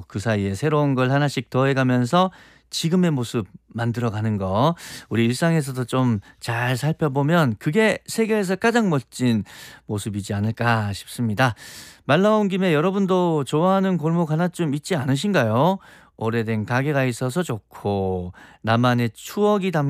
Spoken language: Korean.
그 사이에 새로운 걸 하나씩 더해가면서 지금의 모습 만들어가는 거 우리 일상에서도 좀 잘 살펴보면 그게 세계에서 가장 멋진 모습이지 않을까 싶습니다. 말 나온 김에 여러분도 좋아하는 골목 하나쯤 있지 않으신가요? 오래된 가게가 있어서 좋고 나만의 추억이 담긴